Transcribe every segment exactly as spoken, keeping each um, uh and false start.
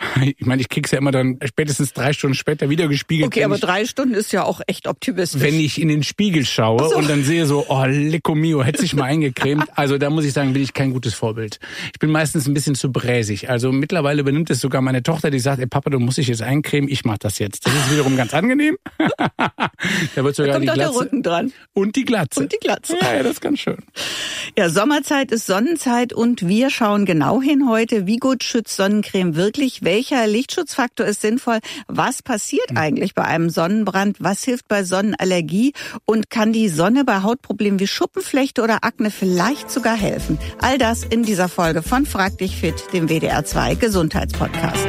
Ich meine, ich krieg's ja immer dann spätestens drei Stunden später wieder gespiegelt. Okay, aber ich, drei Stunden ist ja auch echt optimistisch. Wenn ich in den Spiegel schaue so. und dann sehe so, oh, lecco mio, hätte sich mal eingecremt. Also da muss ich sagen, bin ich kein gutes Vorbild. Ich bin meistens ein bisschen zu bräsig. Also mittlerweile benimmt es sogar meine Tochter, die sagt, ey Papa, du musst dich jetzt eincremen, ich mach das jetzt. Das ist wiederum ganz angenehm. Da wird sogar da kommt die Glatze der Rücken dran. Und die Glatze. Und die Glatze. Ja, ja, das ist ganz schön. Ja, Sommerzeit ist Sonnenzeit und wir schauen genau hin heute, wie gut schützt Sonnencreme wirklich, welcher Lichtschutzfaktor ist sinnvoll, was passiert eigentlich bei einem Sonnenbrand, was hilft bei Sonnenallergie und kann die Sonne bei Hautproblemen wie Schuppenflechte oder Akne vielleicht sogar helfen. All das in dieser Folge von Frag dich fit, dem W D R zwei Gesundheitspodcast.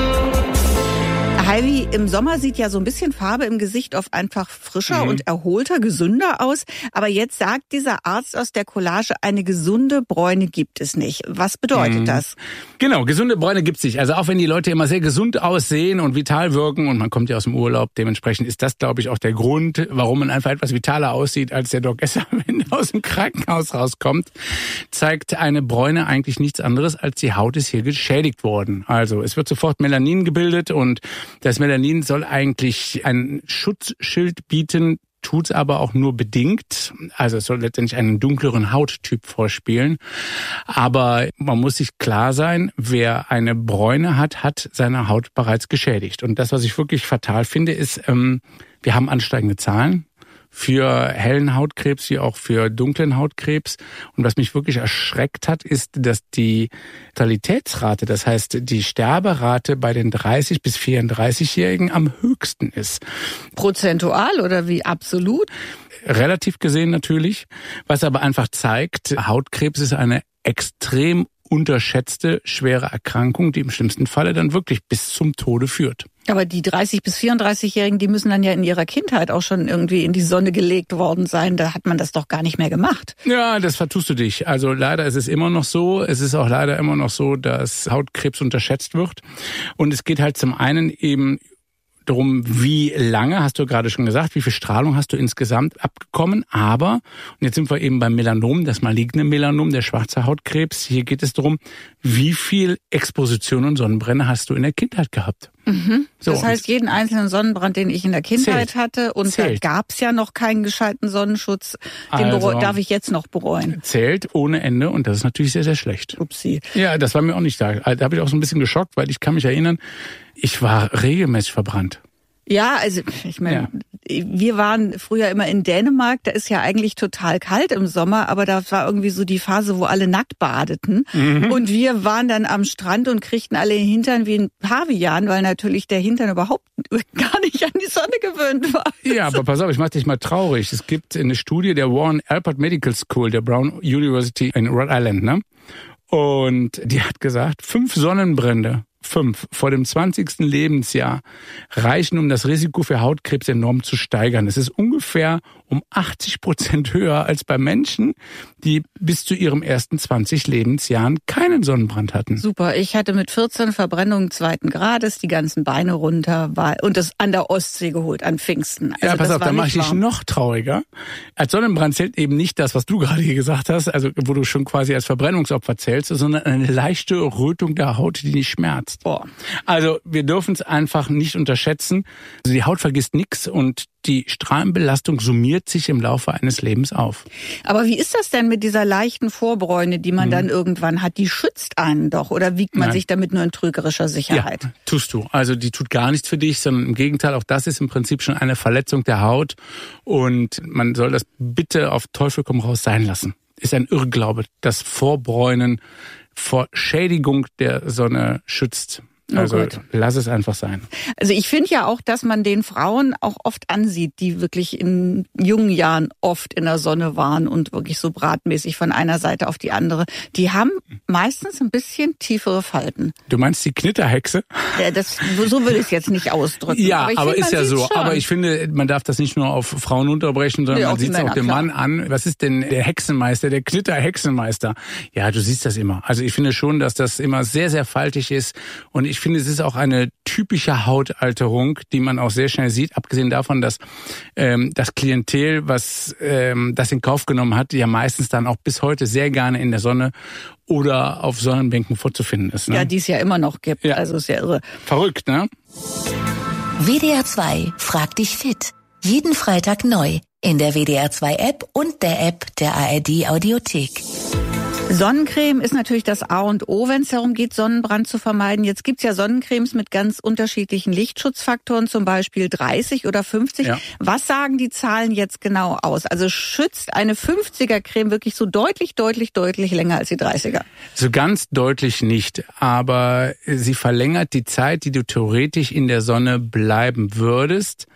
Heidi, im Sommer sieht ja so ein bisschen Farbe im Gesicht oft einfach frischer mhm. und erholter, gesünder aus. Aber jetzt sagt dieser Arzt aus der Collage, eine gesunde Bräune gibt es nicht. Was bedeutet mhm. das? Genau, gesunde Bräune gibt es nicht. Also auch wenn die Leute immer sehr gesund aussehen und vital wirken und man kommt ja aus dem Urlaub, dementsprechend ist das, glaube ich, auch der Grund, warum man einfach etwas vitaler aussieht als der Doc Esser, wenn er aus dem Krankenhaus rauskommt, zeigt eine Bräune eigentlich nichts anderes, als die Haut ist hier geschädigt worden. Also es wird sofort Melanin gebildet und das Melanin soll eigentlich ein Schutzschild bieten, tut's aber auch nur bedingt. Also es soll letztendlich einen dunkleren Hauttyp vorspielen. Aber man muss sich klar sein, wer eine Bräune hat, hat seine Haut bereits geschädigt. Und das, was ich wirklich fatal finde, ist, ähm, wir haben ansteigende Zahlen für hellen Hautkrebs wie auch für dunklen Hautkrebs. Und was mich wirklich erschreckt hat, ist, dass die Mortalitätsrate, das heißt die Sterberate bei den dreißig- bis vierunddreißigjährigen am höchsten ist. Prozentual oder wie absolut? Relativ gesehen natürlich. Was aber einfach zeigt, Hautkrebs ist eine extrem unterschätzte, schwere Erkrankung, die im schlimmsten Falle dann wirklich bis zum Tode führt. Aber die dreißig- bis vierunddreißigjährigen, die müssen dann ja in ihrer Kindheit auch schon irgendwie in die Sonne gelegt worden sein. Da hat man das doch gar nicht mehr gemacht. Ja, das vertust du dich. Also leider ist es immer noch so. Es ist auch leider immer noch so, dass Hautkrebs unterschätzt wird. Und es geht halt zum einen eben darum, wie lange, hast du gerade schon gesagt, wie viel Strahlung hast du insgesamt abbekommen. Aber, und jetzt sind wir eben beim Melanom, das maligne Melanom, der schwarze Hautkrebs. Hier geht es darum, wie viel Exposition und Sonnenbrände hast du in der Kindheit gehabt. Mhm. So, das heißt, jeden einzelnen Sonnenbrand, den ich in der Kindheit zählt. hatte, und Zählt. da gab's ja noch keinen gescheiten Sonnenschutz, den also, bereu- darf ich jetzt noch bereuen. Zählt ohne Ende und das ist natürlich sehr, sehr schlecht. Upsi. Ja, das war mir auch nicht da. Da habe ich auch so ein bisschen geschockt, weil ich kann mich erinnern, ich war regelmäßig verbrannt. Ja, also ich meine, ja. wir waren früher immer in Dänemark, da ist ja eigentlich total kalt im Sommer, aber da war irgendwie so die Phase, wo alle nackt badeten. Mhm. Und wir waren dann am Strand und kriegten alle den Hintern wie ein Pavian, weil natürlich der Hintern überhaupt gar nicht an die Sonne gewöhnt war. Ja, aber pass auf, ich mach dich mal traurig. Es gibt eine Studie der Warren Alpert Medical School, der Brown University in Rhode Island, ne? Und die hat gesagt, fünf Sonnenbrände Fünf vor dem zwanzigsten Lebensjahr reichen, um das Risiko für Hautkrebs enorm zu steigern. Es ist ungefähr um achtzig Prozent höher als bei Menschen, die bis zu ihrem ersten zwanzig Lebensjahren keinen Sonnenbrand hatten. Super, ich hatte mit vierzehn Verbrennungen zweiten Grades, die ganzen Beine runter, war und das an der Ostsee geholt, an Pfingsten. Also ja, pass das auf, da mache ich dich noch trauriger. Als Sonnenbrand zählt eben nicht das, was du gerade hier gesagt hast, also wo du schon quasi als Verbrennungsopfer zählst, sondern eine leichte Rötung der Haut, die nicht schmerzt. Boah. Also wir dürfen es einfach nicht unterschätzen. Also die Haut vergisst nichts und die Strahlenbelastung summiert sich im Laufe eines Lebens auf. Aber wie ist das denn mit dieser leichten Vorbräune, die man mhm. dann irgendwann hat? Die schützt einen doch, oder wiegt man Nein. sich damit nur in trügerischer Sicherheit? Ja, tust du. Also die tut gar nichts für dich, sondern im Gegenteil, auch das ist im Prinzip schon eine Verletzung der Haut und man soll das bitte auf Teufel komm raus sein lassen. Ist ein Irrglaube, dass Vorbräunen vor Schädigung der Sonne schützt. Also oh lass es einfach sein. Also ich finde ja auch, dass man den Frauen auch oft ansieht, die wirklich in jungen Jahren oft in der Sonne waren und wirklich so bratmäßig von einer Seite auf die andere. Die haben meistens ein bisschen tiefere Falten. Du meinst die Knitterhexe? Ja, das, so will ich es jetzt nicht ausdrücken. Ja, aber, aber find, ist ja so. Schon. Aber ich finde, man darf das nicht nur auf Frauen unterbrechen, sondern nee, man sieht es auch dem klar. Mann an. Was ist denn der Hexenmeister, der Knitterhexenmeister? Ja, du siehst das immer. Also ich finde schon, dass das immer sehr, sehr faltig ist und ich ich finde, es ist auch eine typische Hautalterung, die man auch sehr schnell sieht, abgesehen davon, dass ähm, das Klientel, was ähm, das in Kauf genommen hat, ja meistens dann auch bis heute sehr gerne in der Sonne oder auf Sonnenbänken vorzufinden ist. Ne? Ja, die es ja immer noch gibt, ja. Also ist ja irre. Verrückt, ne? W D R zwei fragt dich fit. Jeden Freitag neu in der W D R zwei App und der App der A R D Audiothek. Sonnencreme ist natürlich das A und O, wenn es darum geht, Sonnenbrand zu vermeiden. Jetzt gibt's ja Sonnencremes mit ganz unterschiedlichen Lichtschutzfaktoren, zum Beispiel dreißig oder fünfzig. Ja. Was sagen die Zahlen jetzt genau aus? Also schützt eine fünfziger-Creme wirklich so deutlich, deutlich, deutlich länger als die dreißiger? So ganz deutlich nicht, aber sie verlängert die Zeit, die du theoretisch in der Sonne bleiben würdest,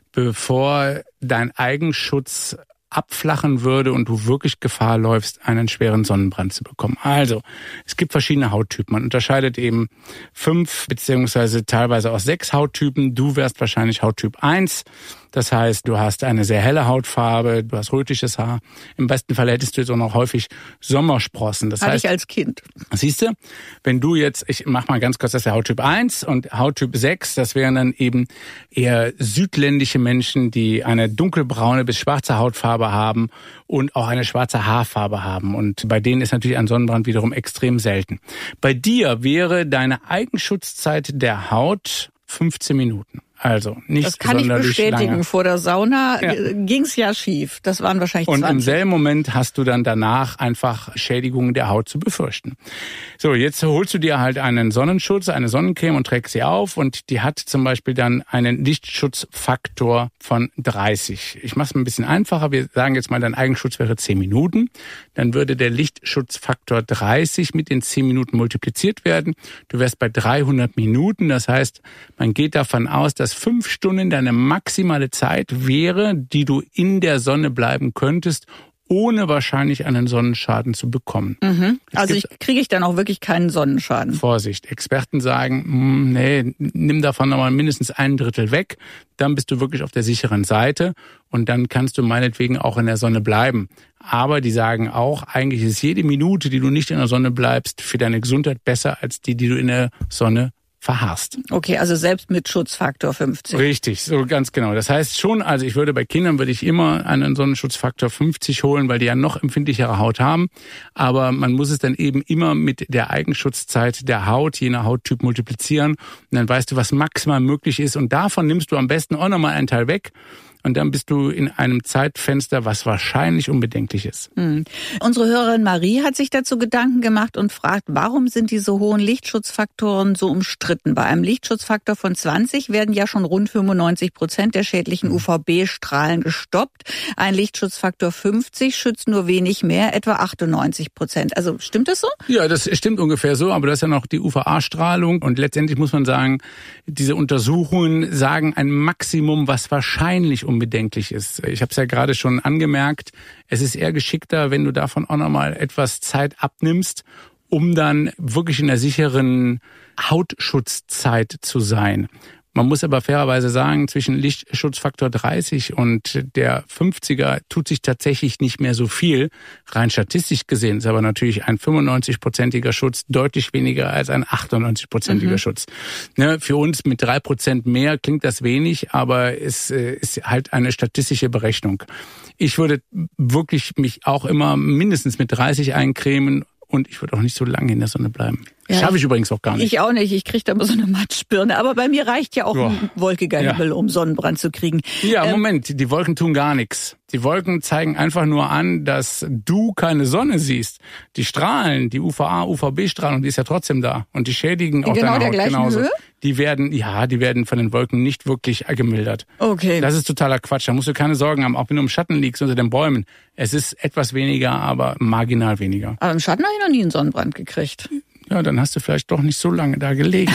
bevor dein Eigenschutz abflachen würde und du wirklich Gefahr läufst, einen schweren Sonnenbrand zu bekommen. Also, es gibt verschiedene Hauttypen. Man unterscheidet eben fünf beziehungsweise teilweise auch sechs Hauttypen. Du wärst wahrscheinlich Hauttyp eins. Das heißt, du hast eine sehr helle Hautfarbe, du hast rötliches Haar. Im besten Fall hättest du jetzt auch noch häufig Sommersprossen. Das Hatte heißt, ich als Kind. Siehst du, wenn du jetzt, ich mach mal ganz kurz, das ist der Hauttyp eins und Hauttyp sechs, das wären dann eben eher südländische Menschen, die eine dunkelbraune bis schwarze Hautfarbe haben und auch eine schwarze Haarfarbe haben. Und bei denen ist natürlich ein Sonnenbrand wiederum extrem selten. Bei dir wäre deine Eigenschutzzeit der Haut fünfzehn Minuten. Also nicht das kann ich bestätigen. Lange. Vor der Sauna ja. ging's ja schief. Das waren wahrscheinlich zwanzig. Und im selben Moment hast du dann danach einfach Schädigungen der Haut zu befürchten. So, jetzt holst du dir halt einen Sonnenschutz, eine Sonnencreme und trägst sie auf und die hat zum Beispiel dann einen Lichtschutzfaktor von dreißig. Ich mache es ein bisschen einfacher. Wir sagen jetzt mal, dein Eigenschutz wäre zehn Minuten. Dann würde der Lichtschutzfaktor dreißig mit den zehn Minuten multipliziert werden. Du wärst bei dreihundert Minuten. Das heißt, man geht davon aus, dass fünf Stunden deine maximale Zeit wäre, die du in der Sonne bleiben könntest, ohne wahrscheinlich einen Sonnenschaden zu bekommen. Mhm. Also ich, kriege ich dann auch wirklich keinen Sonnenschaden? Vorsicht, Experten sagen, nee, nimm davon nochmal mindestens ein Drittel weg, dann bist du wirklich auf der sicheren Seite und dann kannst du meinetwegen auch in der Sonne bleiben. Aber die sagen auch, eigentlich ist jede Minute, die du nicht in der Sonne bleibst, für deine Gesundheit besser als die, die du in der Sonne verharrst. Okay, also selbst mit Schutzfaktor fünfzig. Richtig, so ganz genau. Das heißt schon, also ich würde bei Kindern würde ich immer einen Sonnenschutzfaktor fünfzig holen, weil die ja noch empfindlichere Haut haben. Aber man muss es dann eben immer mit der Eigenschutzzeit der Haut, je nach Hauttyp multiplizieren. Und dann weißt du, was maximal möglich ist. Und davon nimmst du am besten auch nochmal einen Teil weg. Und dann bist du in einem Zeitfenster, was wahrscheinlich unbedenklich ist. Hm. Unsere Hörerin Marie hat sich dazu Gedanken gemacht und fragt, warum sind diese hohen Lichtschutzfaktoren so umstritten? Bei einem Lichtschutzfaktor von zwanzig werden ja schon rund fünfundneunzig Prozent der schädlichen U V B-Strahlen gestoppt. Ein Lichtschutzfaktor fünfzig schützt nur wenig mehr, etwa achtundneunzig Prozent. Also stimmt das so? Ja, das stimmt ungefähr so, aber das ist ja noch die U V A-Strahlung. Und letztendlich muss man sagen, diese Untersuchungen sagen ein Maximum, was wahrscheinlich unbedenklich ist. Ich habe es ja gerade schon angemerkt, es ist eher geschickter, wenn du davon auch nochmal etwas Zeit abnimmst, um dann wirklich in der sicheren Hautschutzzeit zu sein. Man muss aber fairerweise sagen, zwischen Lichtschutzfaktor dreißig und der fünfziger tut sich tatsächlich nicht mehr so viel. Rein statistisch gesehen ist aber natürlich ein fünfundneunzig-prozentiger Schutz deutlich weniger als ein achtundneunzig-prozentiger mhm. Schutz. Ne, für uns mit drei Prozent mehr klingt das wenig, aber es ist halt eine statistische Berechnung. Ich würde wirklich mich auch immer mindestens mit dreißig eincremen und ich würde auch nicht so lange in der Sonne bleiben. Ja, schaffe ich übrigens auch gar nicht. Ich auch nicht. Ich kriege da immer so eine Matschbirne. Aber bei mir reicht ja auch Boah. ein wolkiger ja. Himmel, um Sonnenbrand zu kriegen. Ja, ähm, Moment. Die Wolken tun gar nichts. Die Wolken zeigen einfach nur an, dass du keine Sonne siehst. Die Strahlen, die U V A, U V B-Strahlung, die ist ja trotzdem da. Und die schädigen auch genau deine Haut der gleichen genauso. Höhe? Die werden, ja, die werden von den Wolken nicht wirklich gemildert. Okay. Das ist totaler Quatsch. Da musst du keine Sorgen haben. Auch wenn du im Schatten liegst unter den Bäumen. Es ist etwas weniger, aber marginal weniger. Aber im Schatten habe ich noch nie einen Sonnenbrand gekriegt. Ja, dann hast du vielleicht doch nicht so lange da gelegen.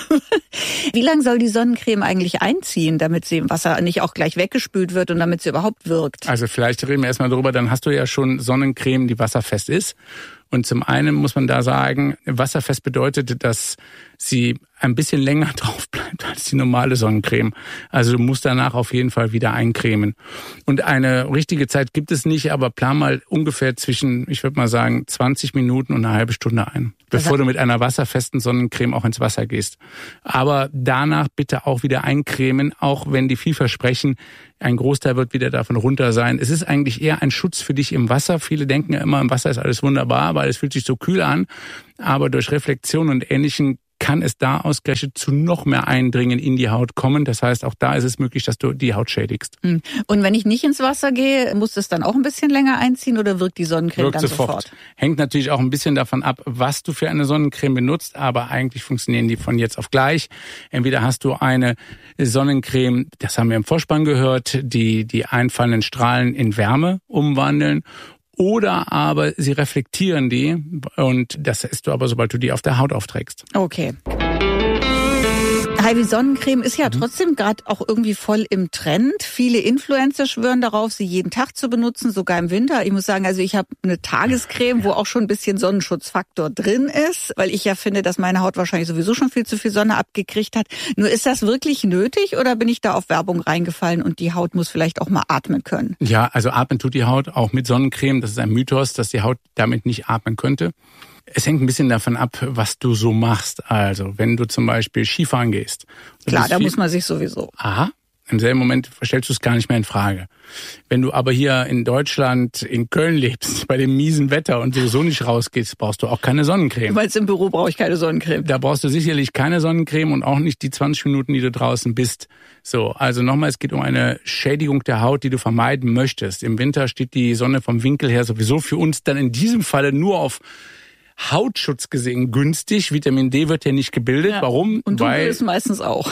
Wie lange soll die Sonnencreme eigentlich einziehen, damit sie im Wasser nicht auch gleich weggespült wird und damit sie überhaupt wirkt? Also vielleicht reden wir erstmal drüber, dann hast du ja schon Sonnencreme, die wasserfest ist. Und zum einen muss man da sagen, wasserfest bedeutet, dass sie ein bisschen länger drauf bleibt als die normale Sonnencreme. Also du musst danach auf jeden Fall wieder eincremen. Und eine richtige Zeit gibt es nicht, aber plan mal ungefähr zwischen, ich würde mal sagen, zwanzig Minuten und eine halbe Stunde ein, bevor also, du mit einer wasserfesten Sonnencreme auch ins Wasser gehst. Aber danach bitte auch wieder eincremen, auch wenn die viel versprechen. Ein Großteil wird wieder davon runter sein. Es ist eigentlich eher ein Schutz für dich im Wasser. Viele denken ja immer, im Wasser ist alles wunderbar, weil es fühlt sich so kühl an. Aber durch Reflexion und Ähnlichem kann es da ausgerechnet zu noch mehr Eindringen in die Haut kommen. Das heißt, auch da ist es möglich, dass du die Haut schädigst. Und wenn ich nicht ins Wasser gehe, muss das dann auch ein bisschen länger einziehen oder wirkt die Sonnencreme wirkt dann sofort? sofort? Hängt natürlich auch ein bisschen davon ab, was du für eine Sonnencreme benutzt, aber eigentlich funktionieren die von jetzt auf gleich. Entweder hast du eine Sonnencreme, das haben wir im Vorspann gehört, die die einfallenden Strahlen in Wärme umwandeln, oder aber sie reflektieren die und das isst du aber, sobald du die auf der Haut aufträgst. Okay. Heidi, Sonnencreme ist ja trotzdem gerade auch irgendwie voll im Trend. Viele Influencer schwören darauf, sie jeden Tag zu benutzen, sogar im Winter. Ich muss sagen, also ich habe eine Tagescreme, wo auch schon ein bisschen Sonnenschutzfaktor drin ist, weil ich ja finde, dass meine Haut wahrscheinlich sowieso schon viel zu viel Sonne abgekriegt hat. Nur ist das wirklich nötig oder bin ich da auf Werbung reingefallen und die Haut muss vielleicht auch mal atmen können? Ja, also atmen tut die Haut auch mit Sonnencreme. Das ist ein Mythos, dass die Haut damit nicht atmen könnte. Es hängt ein bisschen davon ab, was du so machst. Also, wenn du zum Beispiel Skifahren gehst. Klar, da muss man sich sowieso. Aha. Im selben Moment stellst du es gar nicht mehr in Frage. Wenn du aber hier in Deutschland, in Köln lebst, bei dem miesen Wetter und sowieso nicht rausgehst, brauchst du auch keine Sonnencreme. Weil im Büro brauche ich keine Sonnencreme. Da brauchst du sicherlich keine Sonnencreme und auch nicht die zwanzig Minuten, die du draußen bist. So, also nochmal, es geht um eine Schädigung der Haut, die du vermeiden möchtest. Im Winter steht die Sonne vom Winkel her sowieso für uns dann in diesem Falle nur auf Hautschutz gesehen günstig. Vitamin D wird ja nicht gebildet. Ja. Warum? Und Dunkel ist meistens auch.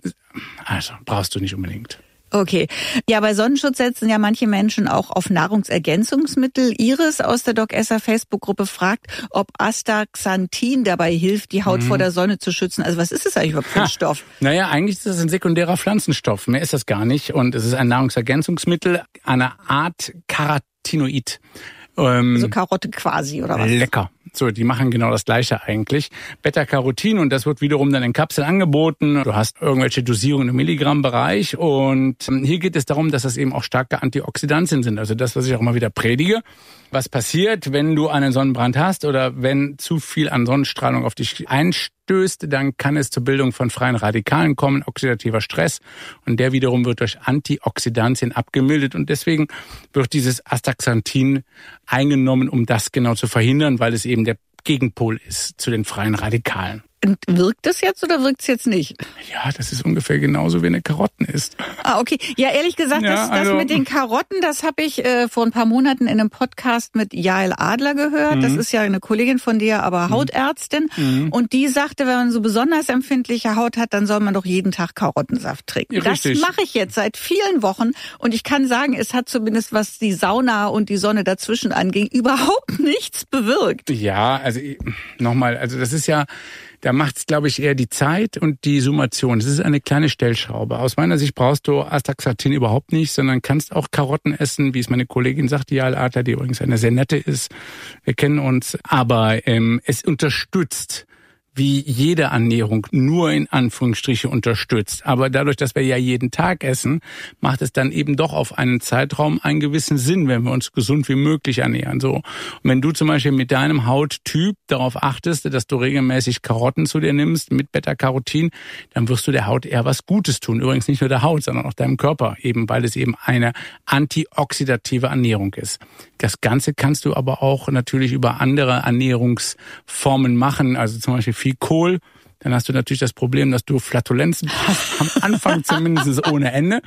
Also brauchst du nicht unbedingt. Okay. Ja, bei Sonnenschutz setzen ja manche Menschen auch auf Nahrungsergänzungsmittel. Iris aus der Doc Esser Facebook-Gruppe fragt, ob Astaxanthin dabei hilft, die Haut mhm. vor der Sonne zu schützen. Also was ist das eigentlich überhaupt für ein Stoff? Naja, eigentlich ist das ein sekundärer Pflanzenstoff. Mehr ist das gar nicht. Und es ist ein Nahrungsergänzungsmittel, eine Art Carotinoid. Ähm, also Karotte quasi, oder was? Lecker. So, die machen genau das Gleiche eigentlich. Beta-Carotin, und das wird wiederum dann in Kapseln angeboten. Du hast irgendwelche Dosierungen im Milligrammbereich. Und hier geht es darum, dass das eben auch starke Antioxidantien sind. Also das, was ich auch immer wieder predige. Was passiert, wenn du einen Sonnenbrand hast oder wenn zu viel an Sonnenstrahlung auf dich einstößt, dann kann es zur Bildung von freien Radikalen kommen, oxidativer Stress. Und der wiederum wird durch Antioxidantien abgemildert. Und deswegen wird dieses Astaxanthin eingenommen, um das genau zu verhindern, weil es eben der Gegenpol ist zu den freien Radikalen. Und wirkt das jetzt oder wirkt es jetzt nicht? Ja, das ist ungefähr genauso, wie eine Karotten ist. Ah, okay. Ja, ehrlich gesagt, ja, das, also, das mit den Karotten, das habe ich äh, vor ein paar Monaten in einem Podcast mit Jael Adler gehört. Mhm. Das ist ja eine Kollegin von dir, aber Hautärztin. Mhm. Und die sagte, wenn man so besonders empfindliche Haut hat, dann soll man doch jeden Tag Karottensaft trinken. Ja, das mache ich jetzt seit vielen Wochen. Und ich kann sagen, es hat zumindest, was die Sauna und die Sonne dazwischen anging, überhaupt nichts bewirkt. Ja, also nochmal, also das ist ja... Da macht's, glaube ich, eher die Zeit und die Summation. Das ist eine kleine Stellschraube. Aus meiner Sicht brauchst du Astaxanthin überhaupt nicht, sondern kannst auch Karotten essen, wie es meine Kollegin sagt, die Jael Adler, die übrigens eine sehr nette ist. Wir kennen uns. Aber ähm, es unterstützt, wie jede Ernährung, nur in Anführungsstriche unterstützt. Aber dadurch, dass wir ja jeden Tag essen, macht es dann eben doch auf einen Zeitraum einen gewissen Sinn, wenn wir uns gesund wie möglich ernähren. So. Und wenn du zum Beispiel mit deinem Hauttyp darauf achtest, dass du regelmäßig Karotten zu dir nimmst mit Beta-Carotin, dann wirst du der Haut eher was Gutes tun. Übrigens nicht nur der Haut, sondern auch deinem Körper, eben weil es eben eine antioxidative Ernährung ist. Das Ganze kannst du aber auch natürlich über andere Ernährungsformen machen, also zum Beispiel viel Kohl, dann hast du natürlich das Problem, dass du Flatulenzen hast, am Anfang zumindest ohne Ende.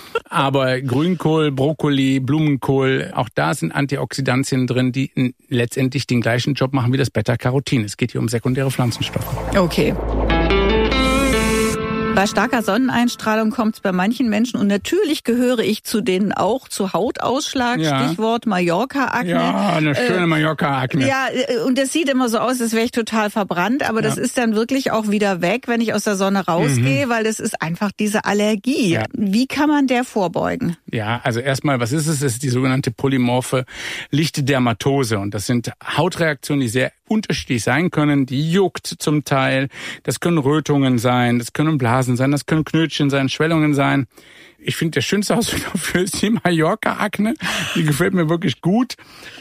Aber Grünkohl, Brokkoli, Blumenkohl, auch da sind Antioxidantien drin, die letztendlich den gleichen Job machen wie das Beta-Carotin. Es geht hier um sekundäre Pflanzenstoffe. Okay. Bei starker Sonneneinstrahlung kommt es bei manchen Menschen, und natürlich gehöre ich zu denen auch, zu Hautausschlag, ja. Stichwort Mallorca-Akne. Ja, eine schöne äh, Mallorca-Akne. Ja, und das sieht immer so aus, als wäre ich total verbrannt, aber ja. das ist dann wirklich auch wieder weg, wenn ich aus der Sonne rausgehe, mhm. weil das ist einfach diese Allergie. Ja. Wie kann man der vorbeugen? Ja, also erstmal, was ist es? Es ist die sogenannte polymorphe Lichtdermatose, und das sind Hautreaktionen, die sehr unterschiedlich sein können. Die juckt zum Teil. Das können Rötungen sein, das können Blasen sein, das können Knötchen sein, Schwellungen sein. Ich finde, der schönste Ausdruck dafür ist die Mallorca-Akne. Die gefällt mir wirklich gut.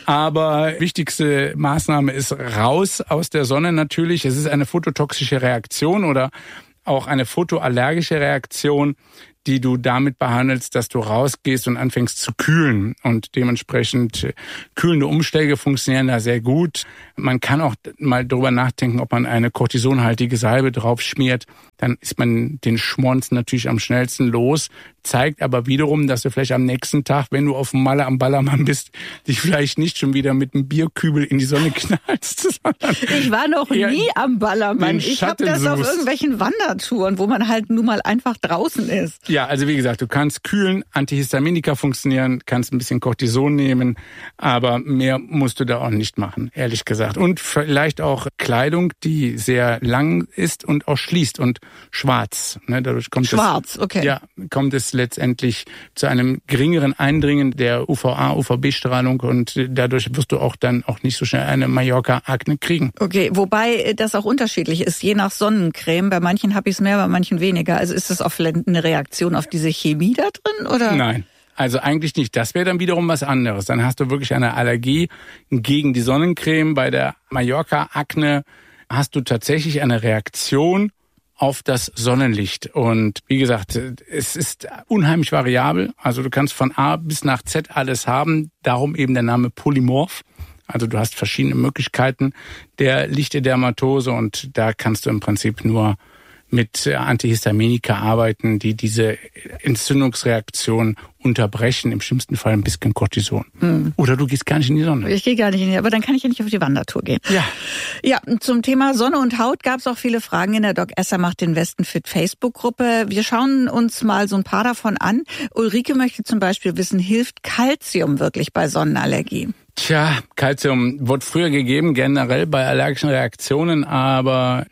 Aber wichtigste Maßnahme ist raus aus der Sonne natürlich. Es ist eine phototoxische Reaktion oder auch eine photoallergische Reaktion, die du damit behandelst, dass du rausgehst und anfängst zu kühlen. Und dementsprechend kühlende Umschläge funktionieren da sehr gut. Man kann auch mal darüber nachdenken, ob man eine kortisonhaltige Salbe drauf schmiert. Dann ist man den Schmonz natürlich am schnellsten los. Zeigt aber wiederum, dass du vielleicht am nächsten Tag, wenn du auf dem Malle am Ballermann bist, dich vielleicht nicht schon wieder mit einem Bierkübel in die Sonne knallst. Ich war noch nie am Ballermann. Ich habe das auf irgendwelchen Wandertouren, wo man halt nun mal einfach draußen ist. Ja, also wie gesagt, du kannst kühlen, Antihistaminika funktionieren, kannst ein bisschen Cortison nehmen, aber mehr musst du da auch nicht machen, ehrlich gesagt. Und vielleicht auch Kleidung, die sehr lang ist und auch schließt und schwarz. Ne, dadurch kommt schwarz, es, okay. Ja, kommt es letztendlich zu einem geringeren Eindringen der U V A, U V B-Strahlung und dadurch wirst du auch dann auch nicht so schnell eine Mallorca-Akne kriegen. Okay, wobei das auch unterschiedlich ist, je nach Sonnencreme. Bei manchen habe ich es mehr, bei manchen weniger. Also ist das auch vielleicht eine Reaktion auf diese Chemie da drin, oder? Nein. Also eigentlich nicht. Das wäre dann wiederum was anderes. Dann hast du wirklich eine Allergie gegen die Sonnencreme. Bei der Mallorca-Akne hast du tatsächlich eine Reaktion auf das Sonnenlicht. Und wie gesagt, es ist unheimlich variabel. Also du kannst von A bis nach Z alles haben. Darum eben der Name Polymorph. Also du hast verschiedene Möglichkeiten der Lichtedermatose und da kannst du im Prinzip nur mit Antihistaminika arbeiten, die diese Entzündungsreaktion unterbrechen, im schlimmsten Fall ein bisschen Cortison. Mhm. Oder du gehst gar nicht in die Sonne. Ich gehe gar nicht in die Sonne, aber dann kann ich ja nicht auf die Wandertour gehen. Ja. Ja, zum Thema Sonne und Haut gab es auch viele Fragen in der Doc Esser macht den Westen fit Facebook-Gruppe. Wir schauen uns mal so ein paar davon an. Ulrike möchte zum Beispiel wissen, hilft Calcium wirklich bei Sonnenallergie? Tja, Calcium wird früher gegeben, generell bei allergischen Reaktionen, aber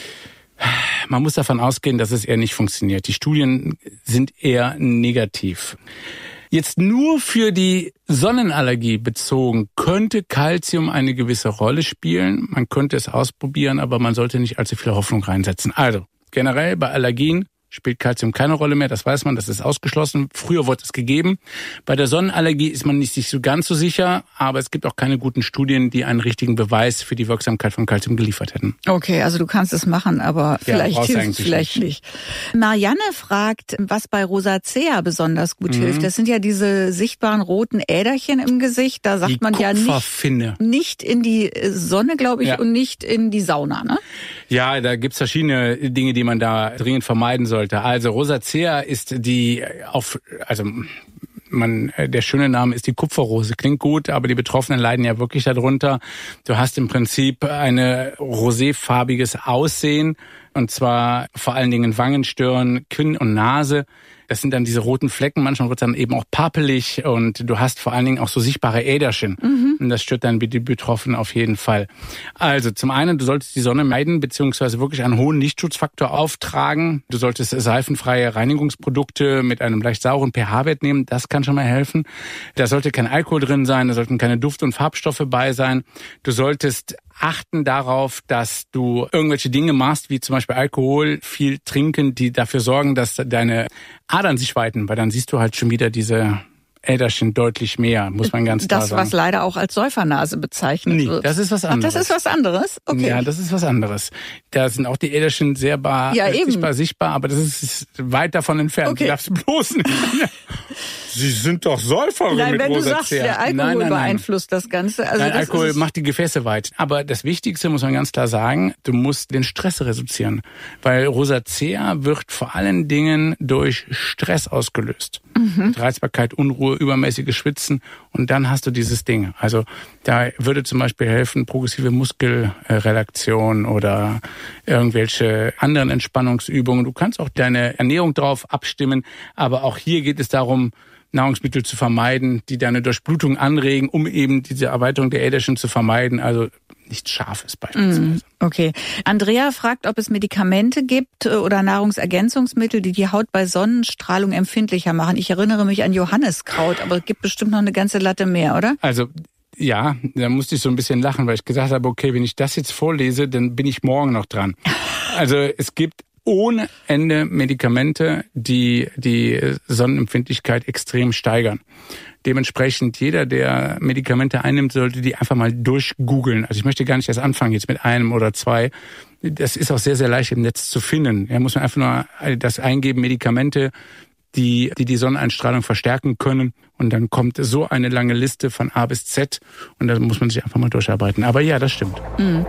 man muss davon ausgehen, dass es eher nicht funktioniert. Die Studien sind eher negativ. Jetzt nur für die Sonnenallergie bezogen könnte Calcium eine gewisse Rolle spielen. Man könnte es ausprobieren, aber man sollte nicht allzu viel Hoffnung reinsetzen. Also generell bei Allergien spielt Calcium keine Rolle mehr, das weiß man, das ist ausgeschlossen. Früher wurde es gegeben. Bei der Sonnenallergie ist man nicht sich so ganz so sicher, aber es gibt auch keine guten Studien, die einen richtigen Beweis für die Wirksamkeit von Calcium geliefert hätten. Okay, also du kannst es machen, aber vielleicht ja, hilft es vielleicht nicht. nicht. Marianne fragt, was bei Rosacea besonders gut mhm. hilft. Das sind ja diese sichtbaren roten Äderchen im Gesicht. Da sagt die man ja nicht, nicht in die Sonne, glaube ich, ja. und nicht in die Sauna, ne? Ja, da gibt's verschiedene Dinge, die man da dringend vermeiden sollte. Also Rosacea ist die auf, also man, der schöne Name ist die Kupferrose. Klingt gut, aber die Betroffenen leiden ja wirklich darunter. Du hast im Prinzip eine roséfarbiges Aussehen und zwar vor allen Dingen Wangen, Stirn, Kinn und Nase. Das sind dann diese roten Flecken, manchmal wird es dann eben auch papelig und du hast vor allen Dingen auch so sichtbare Äderchen. Mhm. Und das stört dann die Betroffenen auf jeden Fall. Also zum einen, du solltest die Sonne meiden, beziehungsweise wirklich einen hohen Lichtschutzfaktor auftragen. Du solltest seifenfreie Reinigungsprodukte mit einem leicht sauren pH-Wert nehmen, das kann schon mal helfen. Da sollte kein Alkohol drin sein, da sollten keine Duft- und Farbstoffe bei sein. Du solltest achten darauf, dass du irgendwelche Dinge machst, wie zum Beispiel Alkohol, viel trinken, die dafür sorgen, dass deine Adern sich weiten, weil dann siehst du halt schon wieder diese Äderchen deutlich mehr, muss man ganz klar das, sagen. Das, was leider auch als Säufernase bezeichnet nee, wird. das ist was anderes. Ach, das ist was anderes? Okay. Ja, das ist was anderes. Da sind auch die Äderchen sehr bar, ja, äh, sichtbar, sichtbar, aber das ist weit davon entfernt. Okay. Du darfst bloß nicht. Sie sind doch Säuferin nein, mit wenn Rosacea. Du sagst, der Alkohol nein, nein, nein. beeinflusst das Ganze. Also nein, das Alkohol ist macht die Gefäße weit. Aber das Wichtigste, muss man ganz klar sagen, du musst den Stress reduzieren. Weil Rosacea wird vor allen Dingen durch Stress ausgelöst. Mhm. Reizbarkeit, Unruhe, übermäßiges Schwitzen und dann hast du dieses Ding. Also da würde zum Beispiel helfen progressive Muskelrelaktion oder irgendwelche anderen Entspannungsübungen. Du kannst auch deine Ernährung drauf abstimmen, aber auch hier geht es darum, Nahrungsmittel zu vermeiden, die deine Durchblutung anregen, um eben diese Erweiterung der Äderchen zu vermeiden. Also nichts Scharfes beispielsweise. Okay. Andrea fragt, ob es Medikamente gibt oder Nahrungsergänzungsmittel, die die Haut bei Sonnenstrahlung empfindlicher machen. Ich erinnere mich an Johanniskraut, aber es gibt bestimmt noch eine ganze Latte mehr, oder? Also Ja, da musste ich so ein bisschen lachen, weil ich gesagt habe, okay, wenn ich das jetzt vorlese, dann bin ich morgen noch dran. Also es gibt ohne Ende Medikamente, die die Sonnenempfindlichkeit extrem steigern. Dementsprechend jeder, der Medikamente einnimmt, sollte die einfach mal durchgoogeln. Also ich möchte gar nicht erst anfangen jetzt mit einem oder zwei. Das ist auch sehr, sehr leicht im Netz zu finden. Ja, muss man einfach nur das eingeben, Medikamente, die die, die Sonneneinstrahlung verstärken können. Und dann kommt so eine lange Liste von A bis Z. Und da muss man sich einfach mal durcharbeiten. Aber ja, das stimmt. Mhm.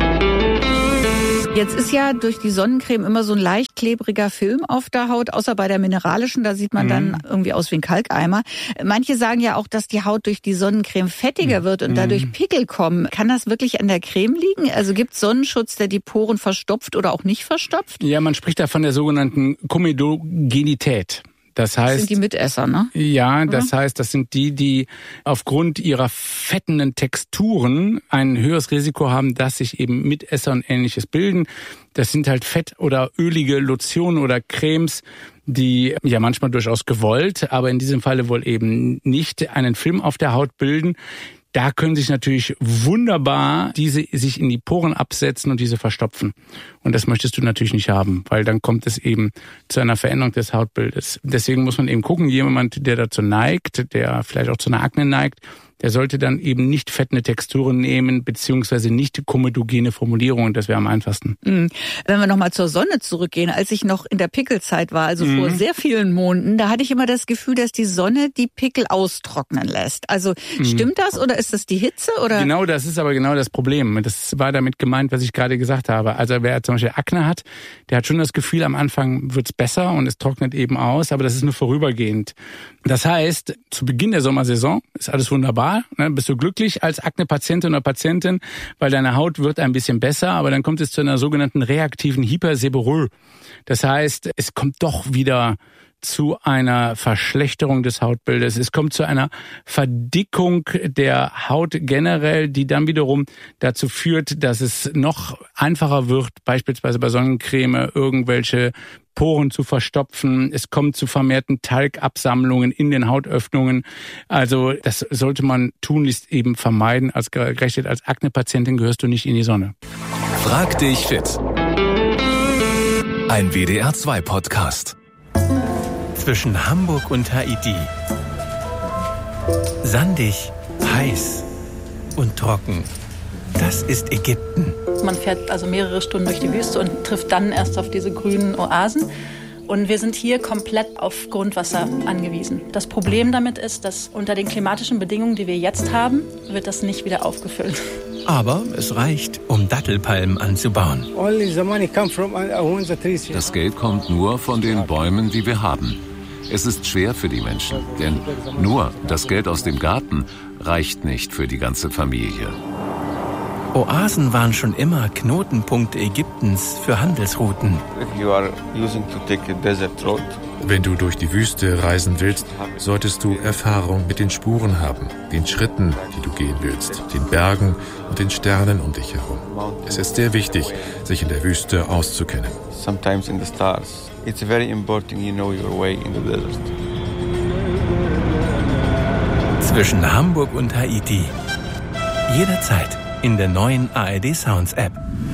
Jetzt ist ja durch die Sonnencreme immer so ein leicht klebriger Film auf der Haut, außer bei der mineralischen, da sieht man mhm. dann irgendwie aus wie ein Kalkeimer. Manche sagen ja auch, dass die Haut durch die Sonnencreme fettiger wird und dadurch mhm. Pickel kommen. Kann das wirklich an der Creme liegen? Also gibt es Sonnenschutz, der die Poren verstopft oder auch nicht verstopft? Ja, man spricht da von der sogenannten Komedogenität. Das heißt, das sind die Mitesser, ne? Ja, das heißt, das sind die, die aufgrund ihrer fettenden Texturen ein höheres Risiko haben, dass sich eben Mitesser und Ähnliches bilden. Das sind halt fett- oder ölige Lotionen oder Cremes, die ja manchmal durchaus gewollt, aber in diesem Falle wohl eben nicht einen Film auf der Haut bilden. Da können sich natürlich wunderbar diese sich in die Poren absetzen und diese verstopfen. Und das möchtest du natürlich nicht haben, weil dann kommt es eben zu einer Veränderung des Hautbildes. Deswegen muss man eben gucken, jemand, der dazu neigt, der vielleicht auch zu einer Akne neigt, der sollte dann eben nicht fettende Texturen nehmen, beziehungsweise nicht komedogene Formulierungen. Das wäre am einfachsten. Mhm. Wenn wir nochmal zur Sonne zurückgehen, als ich noch in der Pickelzeit war, also mhm. vor sehr vielen Monaten, da hatte ich immer das Gefühl, dass die Sonne die Pickel austrocknen lässt. Also mhm. stimmt das oder ist das die Hitze? Oder? Genau, das ist aber genau das Problem. Das war damit gemeint, was ich gerade gesagt habe. Also wer zum Beispiel Akne hat, der hat schon das Gefühl, am Anfang wird's besser und es trocknet eben aus, aber das ist nur vorübergehend. Das heißt, zu Beginn der Sommersaison ist alles wunderbar. Ne, bist du glücklich als Akne-Patientin oder Patientin, weil deine Haut wird ein bisschen besser, aber dann kommt es zu einer sogenannten reaktiven Hyperseborrhoe. Das heißt, es kommt doch wieder zu einer Verschlechterung des Hautbildes. Es kommt zu einer Verdickung der Haut generell, die dann wiederum dazu führt, dass es noch einfacher wird, beispielsweise bei Sonnencreme irgendwelche Poren zu verstopfen. Es kommt zu vermehrten Talgabsammlungen in den Hautöffnungen. Also das sollte man tunlichst eben vermeiden. Als gerechnet als Akne-Patientin gehörst du nicht in die Sonne. Frag dich fit. Ein W D R zwei Podcast. Zwischen Hamburg und Haiti. Sandig, heiß und trocken. Das ist Ägypten. Man fährt also mehrere Stunden durch die Wüste und trifft dann erst auf diese grünen Oasen. Und wir sind hier komplett auf Grundwasser angewiesen. Das Problem damit ist, dass unter den klimatischen Bedingungen, die wir jetzt haben, wird das nicht wieder aufgefüllt. Aber es reicht, um Dattelpalmen anzubauen. Das Geld kommt nur von den Bäumen, die wir haben. Es ist schwer für die Menschen, denn nur das Geld aus dem Garten reicht nicht für die ganze Familie. Oasen waren schon immer Knotenpunkte Ägyptens für Handelsrouten. Wenn du durch die Wüste reisen willst, solltest du Erfahrung mit den Spuren haben, den Schritten, die du gehen willst, den Bergen und den Sternen um dich herum. Es ist sehr wichtig, sich in der Wüste auszukennen. Sometimes in the stars. It's very important you know your way in the desert. Zwischen Hamburg und Haiti. Jederzeit in der neuen A R D Sounds App.